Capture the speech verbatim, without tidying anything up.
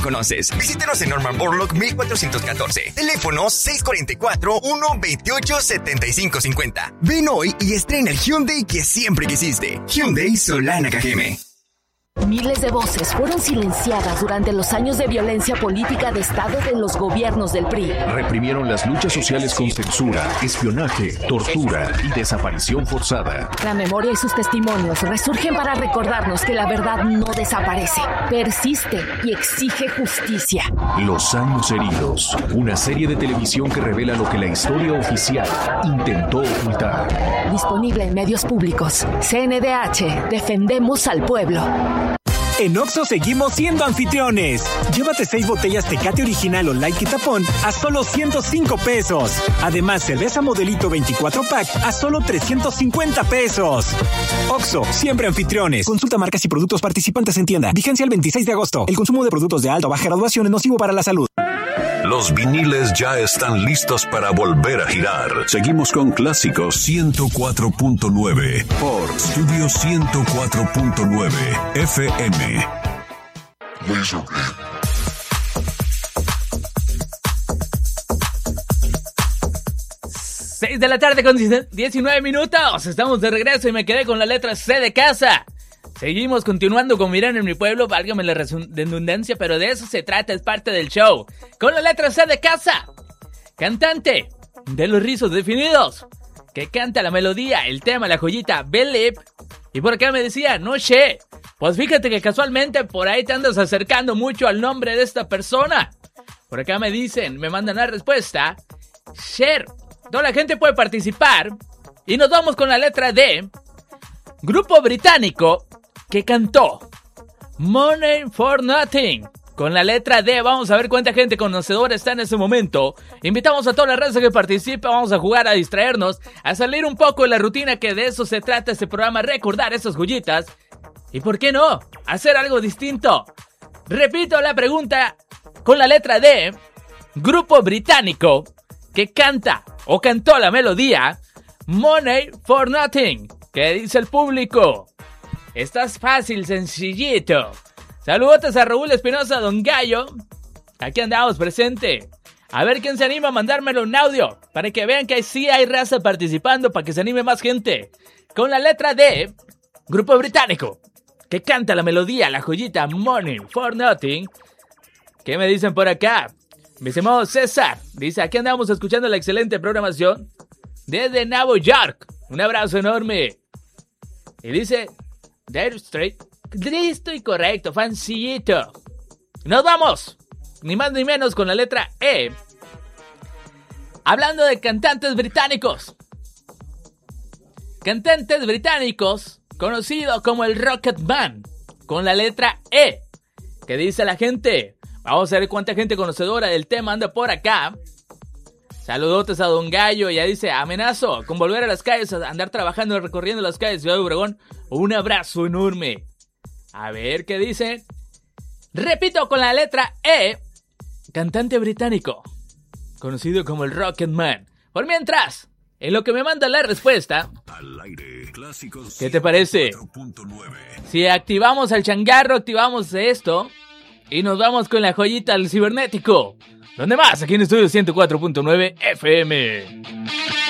conoces. Visítanos en Norman Borlaug mil cuatrocientos catorce. Teléfono seis cuatro cuatro, uno veintiocho, setenta y cinco cincuenta. Ven hoy y estrena el Hyundai que siempre quisiste. Hyundai Solana Cajeme. Miles de voces fueron silenciadas durante los años de violencia política de Estado de los gobiernos del P R I. Reprimieron las luchas sociales con censura, espionaje, tortura y desaparición forzada. La memoria y sus testimonios resurgen para recordarnos que la verdad no desaparece, persiste y exige justicia. Los años heridos, una serie de televisión que revela lo que la historia oficial intentó ocultar. Disponible en medios públicos. C N D H, defendemos al pueblo. En Oxxo seguimos siendo anfitriones. Llévate seis botellas Tecate Original o Light Quitapón a solo ciento cinco pesos. Además, cerveza Modelito veinticuatro pack a solo trescientos cincuenta pesos. Oxxo, siempre anfitriones. Consulta marcas y productos participantes en tienda. Vigencia el veintiséis de agosto. El consumo de productos de alta o baja graduación es nocivo para la salud. Los viniles ya están listos para volver a girar. Seguimos con Clásicos ciento cuatro punto nueve por Studio ciento cuatro punto nueve F M. seis de la tarde con diecinueve minutos. Estamos de regreso y me quedé con la letra C de casa. Seguimos continuando con Miran en mi pueblo, válgame la redundancia, pero de eso se trata, es parte del show. Con la letra C de casa, cantante de Los Rizos Definidos, que canta la melodía, el tema, la joyita, Believe. Y por acá me decía, no sé, pues fíjate que casualmente por ahí te andas acercando mucho al nombre de esta persona. Por acá me dicen, me mandan la respuesta, Cher. Toda la gente puede participar y nos vamos con la letra D, grupo británico que cantó Money for Nothing. Con la letra D, vamos a ver cuánta gente conocedora está en ese momento. Invitamos a toda la raza que participe, vamos a jugar, a distraernos, a salir un poco de la rutina, que de eso se trata este programa, recordar esas joyitas. Y por qué no, hacer algo distinto. Repito la pregunta, con la letra D, grupo británico que canta o cantó la melodía Money for Nothing. ¿Qué dice el público? Estás fácil, sencillito. Saludos a Raúl Espinosa, Don Gallo. Aquí andamos presente. A ver quién se anima a mandármelo un audio, para que vean que sí hay raza participando, para que se anime más gente. Con la letra D, grupo británico que canta la melodía, la joyita Money for Nothing. ¿Qué me dicen por acá? Mi estimado César dice, aquí andamos escuchando la excelente programación desde Nueva York. Un abrazo enorme. Y dice, Dire Straight, listo y correcto, fancillito. Nos vamos, ni más ni menos, con la letra E. Hablando de cantantes británicos. Cantantes británicos, conocido como el Rocket Man, con la letra E. ¿Qué dice la gente? Vamos a ver cuánta gente conocedora del tema anda por acá. Saludotes a Don Gallo, ya dice, amenazo con volver a las calles, a andar trabajando, recorriendo las calles de Ciudad de Obregón. Un abrazo enorme. A ver qué dicen. Repito, con la letra E, cantante británico, conocido como el Rocket Man. Por mientras, en lo que me manda la respuesta, al aire, Clásicos. ¿Qué te parece? Si activamos al changarro, activamos esto y nos vamos con la joyita al cibernético. ¿Dónde más? Aquí en Estudio ciento cuatro punto nueve F M.